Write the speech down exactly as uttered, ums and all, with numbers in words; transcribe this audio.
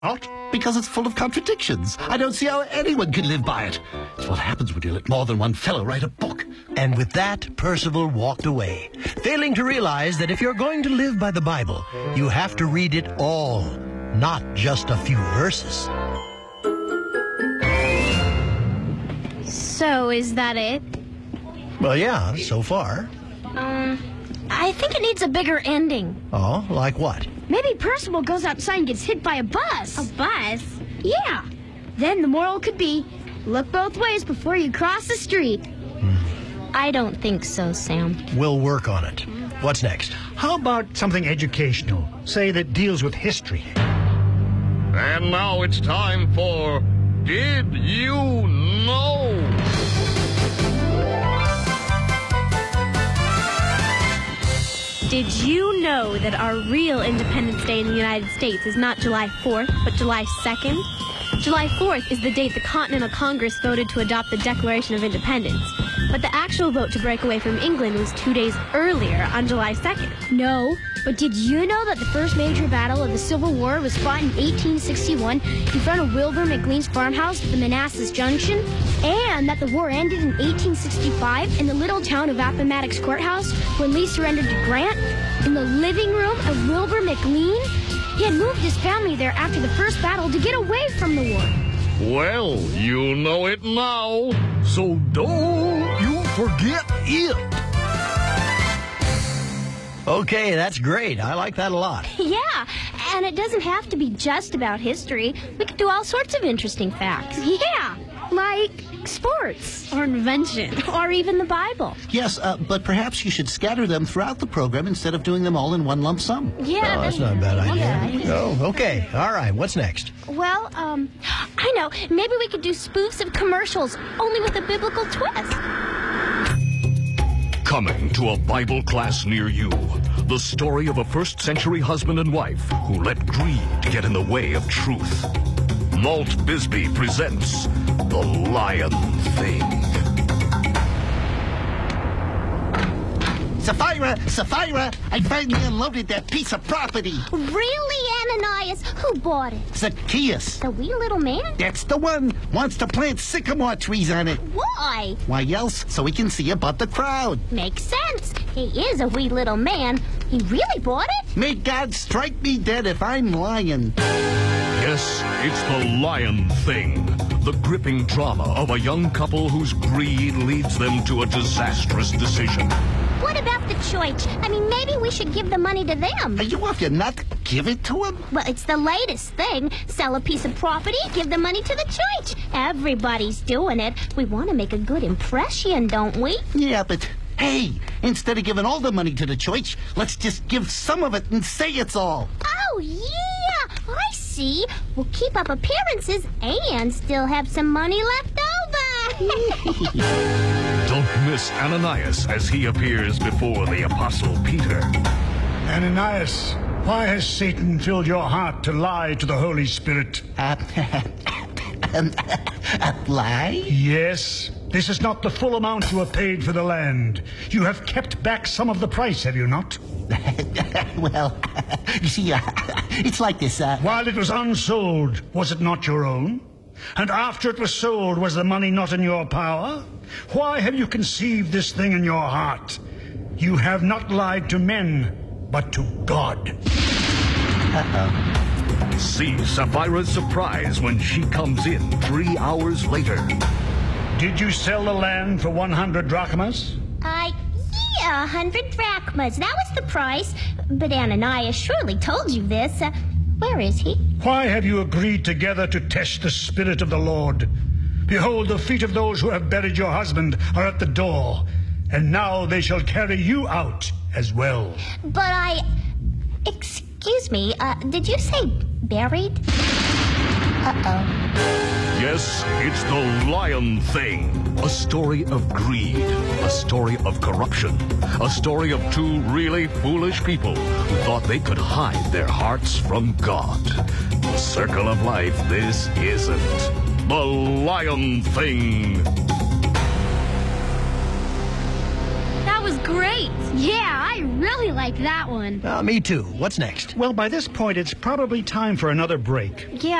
Not because it's full of contradictions. I don't see how anyone can live by it. It's what happens when you let more than one fellow write a book. And with that, Percival walked away, failing to realize that if you're going to live by the Bible, you have to read it all, not just a few verses. So, is that it? Well, yeah, so far. Um, I think it needs a bigger ending. Oh, like what? Maybe Percival goes outside and gets hit by a bus. A bus? Yeah. Then the moral could be, look both ways before you cross the street. Hmm. I don't think so, Sam. We'll work on it. What's next? How about something educational? Say that deals with history. And now it's time for Did You Know? Did you know that our real Independence Day in the United States is not July fourth, but July second? July fourth is the date the Continental Congress voted to adopt the Declaration of Independence. But the actual vote to break away from England was two days earlier, on July second. No, but did you know that the first major battle of the Civil War was fought in eighteen sixty-one in front of Wilbur McLean's farmhouse at the Manassas Junction? And that the war ended in eighteen sixty-five in the little town of Appomattox Courthouse when Lee surrendered to Grant? In the living room of Wilbur McLean? He had moved his family there after the first battle to get away from the war. Well, you know it now, so don't you forget it. Okay, that's great. I like that a lot. Yeah, and it doesn't have to be just about history. We could do all sorts of interesting facts. Yeah, like sports. Or invention. Or even the Bible. Yes, uh, but perhaps you should scatter them throughout the program instead of doing them all in one lump sum. Yeah, oh, that's not a bad idea. idea. Oh, okay. All right, what's next? Well, um, I know. Maybe we could do spoofs of commercials, only with a biblical twist. Coming to a Bible class near you, the story of a first century husband and wife who let greed get in the way of truth. Malt Bisbee presents The Lion Thing. Sapphira! Sapphira! I finally unloaded that piece of property! Really, Ananias? Who bought it? Zacchaeus! The wee little man? That's the one! Wants to plant sycamore trees on it. Why? Why else? So we can see above the crowd. Makes sense. He is a wee little man. He really bought it? May God strike me dead if I'm lying. Yes, it's The Lion Thing, the gripping drama of a young couple whose greed leads them to a disastrous decision. What about the church? I mean, maybe we should give the money to them. Are you off your nut? Give it to them? Well, it's the latest thing. Sell a piece of property, give the money to the church. Everybody's doing it. We want to make a good impression, don't we? Yeah, but hey, instead of giving all the money to the church, let's just give some of it and say it's all. Oh, yeah. I see. We'll keep up appearances and still have some money left over. Don't miss Ananias as he appears before the Apostle Peter. Ananias, why has Satan filled your heart to lie to the Holy Spirit? Uh, um, uh, lie? Yes. This is not the full amount you have paid for the land. You have kept back some of the price, have you not? Well, you see, uh, it's like this. Uh... While it was unsold, was it not your own? And after it was sold, was the money not in your power? Why have you conceived this thing in your heart? You have not lied to men, but to God. Uh-oh. See Sapphira's surprise when she comes in three hours later. Did you sell the land for one hundred drachmas? Uh, yeah, a hundred drachmas. That was the price. But Ananias surely told you this. Uh, where is he? Why have you agreed together to test the Spirit of the Lord? Behold, the feet of those who have buried your husband are at the door, and now they shall carry you out as well. But I... Excuse me, uh, did you say buried? Uh-oh. Yes, it's The Lion Thing. A story of greed. A story of corruption. A story of two really foolish people who thought they could hide their hearts from God. The circle of life this isn't. The Lion Thing. That was great. Yeah, I really like that one. Uh, me too. What's next? Well, by this point, it's probably time for another break. Yeah,